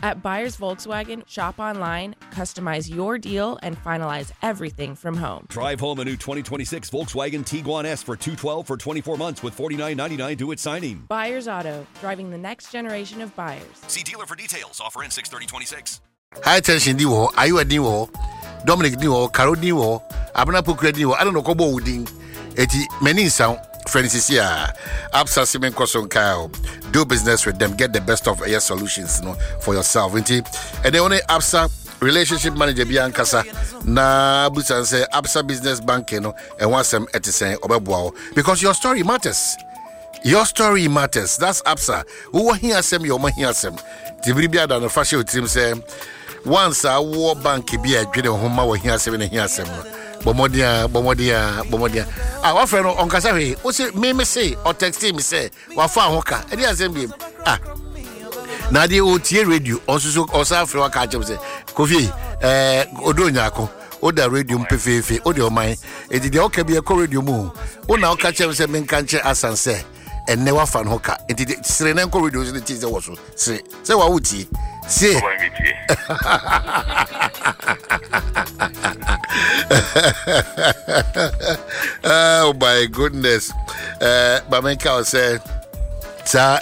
At Buyers Volkswagen, shop online, customize your deal, and finalize everything from home. Drive home a new 2026 Volkswagen Tiguan S for $212 for 24 months with $49.99 due at signing. Buyers Auto, driving the next generation of buyers. See dealer for details. Offer in 6/30/26. High tension Diwo, Ayu Diwo, Dominic Diwo, Caro Diwo, Abna Pukre Diwo, I don't know Kobo Wooding, Eti Menin Sound, Francis here, Absa Simen Koson Kyle. Do business with them, get the best of your solutions for yourself. And they only Absa relationship manager Biancasa na Busan say Absa business bank and want some etisen obebwao because your story matters. Your story matters. That's Absa. Who want hear some your man hear some. Tibribia da no fashion team say once a war bank be a dwede ho ma wo hear some and hear some. Bomodia. Ah, what friend on kasa we? O say me say or text me say wa fa hoka. E dey asem bi. Ah. Na dey o tie radio on so osa afre wa ka chem say Kofi odonyako o da radio mpefefe o de o man e dey o ka bi e ko radio mu. O na o ka chem say men kan che asanse and never fan hoka. E dey sire ko radio say ti say wo so. Say wa wuti. Say oh my goodness. Bamenka say sa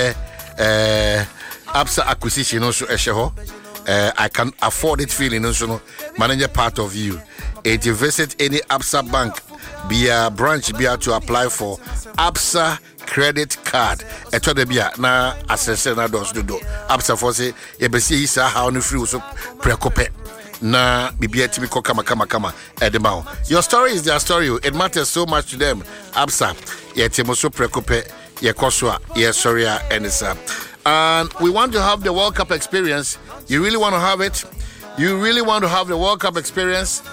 Absa acquisition also esheho. I can afford it feeling also manager part of you. If you visit any Absa bank, be a branch be to apply for Absa credit card. Eto de bia na assess na dos do. Absa for say e be see isa how no free so prekope. Na bibia timi ko kama edema. Your story is their story. It matters so much to them. Absa ye timo so prekope ye koswa ye sorry and it's and we want to have the World Cup experience. You really want to have it? You really want to have the World Cup experience?